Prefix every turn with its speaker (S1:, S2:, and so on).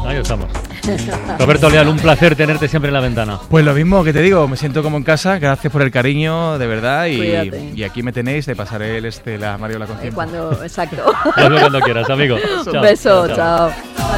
S1: Ahí estamos. Roberto Leal, un placer tenerte siempre en La Ventana.
S2: Pues lo mismo que te digo, me siento como en casa, gracias por el cariño, de verdad, y aquí me tenéis, te pasaré el Mario la conciencia.
S3: Exacto.
S1: Hazlo cuando quieras, amigo.
S3: Un beso, chao.